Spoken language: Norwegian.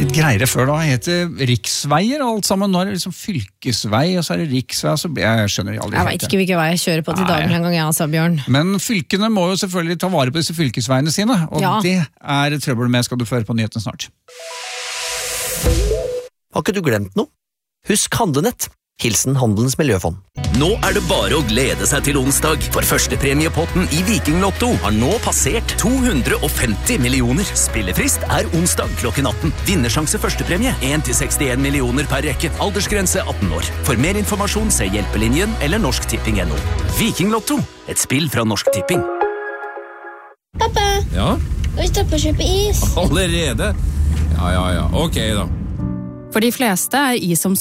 litt greiere før da, heter riksveier alt sammen. Nå det liksom fylkesvei, og så det riksvei, så jeg skjønner aldri. Jeg vet ikke hvilken vei jeg kjører på til dagen en gang, jeg, altså, Bjørn. Men fylkene må jo selvfølgelig ta vare på disse fylkesveiene sine, og det trøbbel med skal du føre på nyhetene snart. Har ikke du glemt noe? Husk Handlenett. Hilsen Handelens Miljøfond. Nå det bare å glede seg til onsdag, for førstepremiepotten i Viking Lotto har nå passert 250 millioner. Spillefrist onsdag klokken 18. Vinnersjanse førstepremie 1-61 millioner per rekke. Aldersgrense 18 år. For mer informasjon se Hjelpelinjen eller norsktipping.no. Viking Lotto, et spill fra Norsk Tipping. Pappa, Ja? vi stopper å kjøpe is. Allerede? Ja, ok da. For de fleste is som